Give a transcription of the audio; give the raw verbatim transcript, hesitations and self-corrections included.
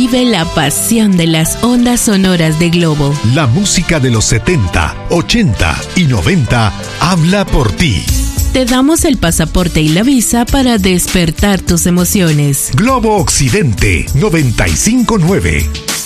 Vive la pasión de las ondas sonoras de Globo. La música de los setenta, ochenta y noventa habla por ti. Te damos el pasaporte y la visa para despertar tus emociones. Globo Occidente noventa y cinco punto nueve.